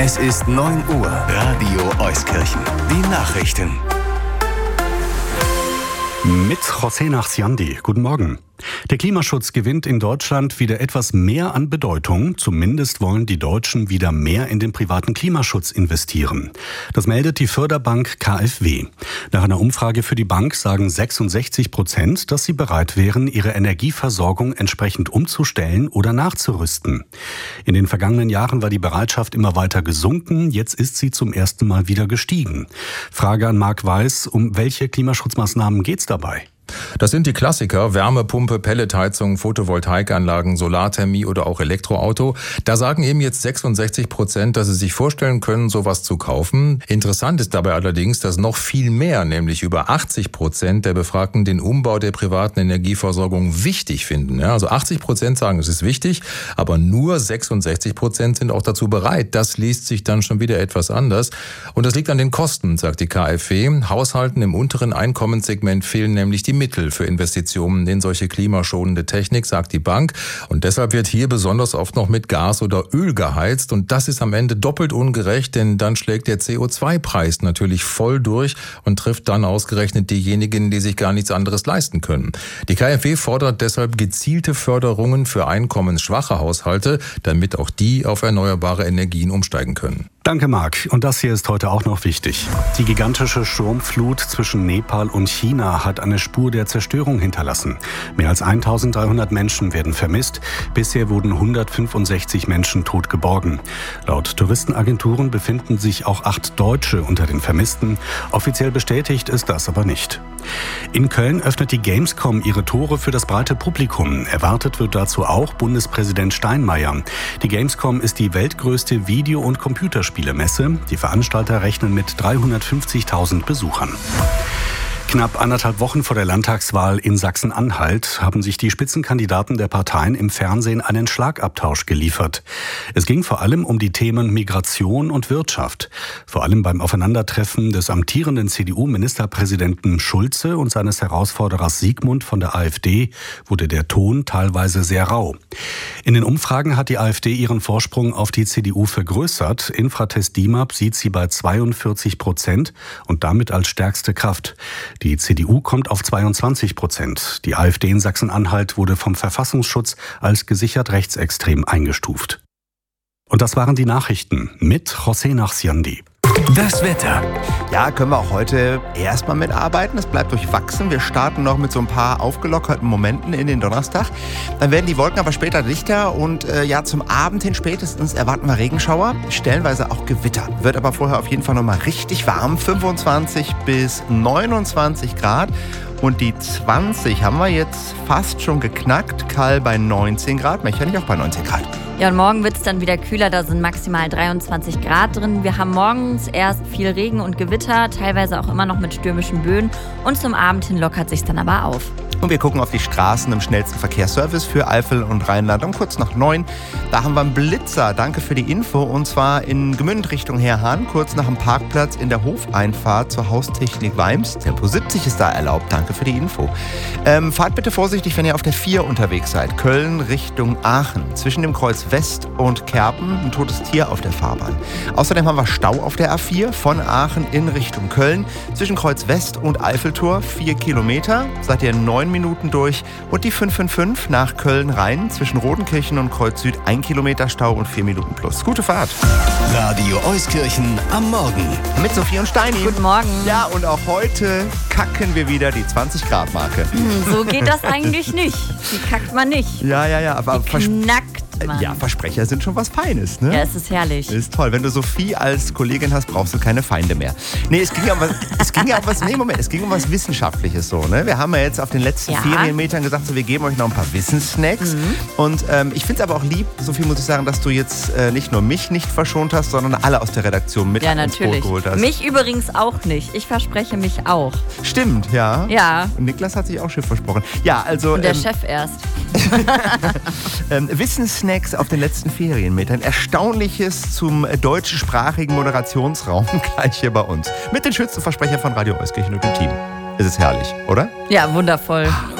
Es ist 9 Uhr. Radio Euskirchen. Die Nachrichten. Mit José Nachsiandi. Guten Morgen. Der Klimaschutz gewinnt in Deutschland wieder etwas mehr an Bedeutung. Zumindest wollen die Deutschen wieder mehr in den privaten Klimaschutz investieren. Das meldet die Förderbank KfW. Nach einer Umfrage für die Bank sagen 66%, dass sie bereit wären, ihre Energieversorgung entsprechend umzustellen oder nachzurüsten. In den vergangenen Jahren war die Bereitschaft immer weiter gesunken. Jetzt ist sie zum ersten Mal wieder gestiegen. Frage an Marc Weiß: Um welche Klimaschutzmaßnahmen geht's dabei? Das sind die Klassiker: Wärmepumpe, Pelletheizung, Photovoltaikanlagen, Solarthermie oder auch Elektroauto. Da sagen eben jetzt 66%, dass sie sich vorstellen können, sowas zu kaufen. Interessant ist dabei allerdings, dass noch viel mehr, nämlich über 80% der Befragten, den Umbau der privaten Energieversorgung wichtig finden. Ja, also 80% sagen, es ist wichtig, aber nur 66% sind auch dazu bereit. Das liest sich dann schon wieder etwas anders. Und das liegt an den Kosten, sagt die KfW. Haushalten im unteren Einkommenssegment fehlen nämlich die Mittel für Investitionen in solche klimaschonende Technik, sagt die Bank. Und deshalb wird hier besonders oft noch mit Gas oder Öl geheizt. Und das ist am Ende doppelt ungerecht, denn dann schlägt der CO2-Preis natürlich voll durch und trifft dann ausgerechnet diejenigen, die sich gar nichts anderes leisten können. Die KfW fordert deshalb gezielte Förderungen für einkommensschwache Haushalte, damit auch die auf erneuerbare Energien umsteigen können. Danke, Marc. Und das hier ist heute auch noch wichtig. Die gigantische Sturmflut zwischen Nepal und China hat eine Spur der Zerstörung hinterlassen. Mehr als 1300 Menschen werden vermisst. Bisher wurden 165 Menschen tot geborgen. Laut Touristenagenturen befinden sich auch 8 Deutsche unter den Vermissten. Offiziell bestätigt ist das aber nicht. In Köln öffnet die Gamescom ihre Tore für das breite Publikum. Erwartet wird dazu auch Bundespräsident Steinmeier. Die Gamescom ist die weltgrößte Video- und Computerspielemesse. Die Veranstalter rechnen mit 350.000 Besuchern. Knapp 1,5 Wochen vor der Landtagswahl in Sachsen-Anhalt haben sich die Spitzenkandidaten der Parteien im Fernsehen einen Schlagabtausch geliefert. Es ging vor allem um die Themen Migration und Wirtschaft. Vor allem beim Aufeinandertreffen des amtierenden CDU-Ministerpräsidenten Schulze und seines Herausforderers Siegmund von der AfD wurde der Ton teilweise sehr rau. In den Umfragen hat die AfD ihren Vorsprung auf die CDU vergrößert. Infratest DIMAP sieht sie bei 42% und damit als stärkste Kraft. Die CDU kommt auf 22%. Die AfD in Sachsen-Anhalt wurde vom Verfassungsschutz als gesichert rechtsextrem eingestuft. Und das waren die Nachrichten mit José Nachsiandi. Das Wetter. Ja, können wir auch heute erstmal mitarbeiten. Es bleibt durchwachsen. Wir starten noch mit so ein paar aufgelockerten Momenten in den Donnerstag. Dann werden die Wolken aber später dichter und zum Abend hin spätestens erwarten wir Regenschauer, stellenweise auch Gewitter. Wird aber vorher auf jeden Fall nochmal richtig warm. 25 bis 29 Grad. Und die 20 haben wir jetzt fast schon geknackt. Kall bei 19 Grad, Mechernich auch bei 19 Grad. Ja, und morgen wird es dann wieder kühler, da sind maximal 23 Grad drin. Wir haben morgens erst viel Regen und Gewitter, teilweise auch immer noch mit stürmischen Böen. Und zum Abend hin lockert sich dann aber auf. Und wir gucken auf die Straßen im schnellsten Verkehrsservice für Eifel und Rheinland um kurz nach 9. Da haben wir einen Blitzer, danke für die Info, und zwar in Gmünd Richtung Herrhahn, kurz nach dem Parkplatz in der Hofeinfahrt zur Haustechnik Weims. Tempo 70 ist da erlaubt, danke für die Info. Fahrt bitte vorsichtig, wenn ihr auf der 4 unterwegs seid. Köln Richtung Aachen, zwischen dem Kreuz West und Kerpen, ein totes Tier auf der Fahrbahn. Außerdem haben wir Stau auf der A4 von Aachen in Richtung Köln, zwischen Kreuz West und Eiffeltor 4 Kilometer, seid ihr 9 Minuten durch, und die 555 nach Köln-Rhein zwischen Rodenkirchen und Kreuz Süd 1 Kilometer Stau und 4 Minuten plus. Gute Fahrt. Radio Euskirchen am Morgen. Mit Sophie und Steini. Guten Morgen. Ja, und auch heute kacken wir wieder die 20-Grad-Marke. So geht das eigentlich nicht. Die kackt man nicht. Ja, aber Knackt man. Ja, Versprecher sind schon was Feines, ne? Ja, es ist herrlich. Ist toll. Wenn du Sophie als Kollegin hast, brauchst du keine Feinde mehr. Nee, es ging ja um was Wissenschaftliches so, ne? Wir haben ja jetzt auf den letzten Ferienmetern gesagt, so, wir geben euch noch ein paar Wissenssnacks. Und ich finde es aber auch lieb, Sophie, muss ich sagen, dass du jetzt nicht nur mich nicht verschont hast, sondern alle aus der Redaktion mit ins Boot geholt hast. Mich übrigens auch nicht. Ich verspreche mich auch. Stimmt, ja. Ja. Und Niklas hat sich auch schon versprochen. Ja, also... Und der Chef erst. Wissenssnacks auf den letzten Ferienmetern. Erstaunliches zum deutschsprachigen Moderationsraum gleich hier bei uns. Mit den schönsten Versprechern von Radio Euskirchen und dem Team. Es ist herrlich, oder? Ja, wundervoll.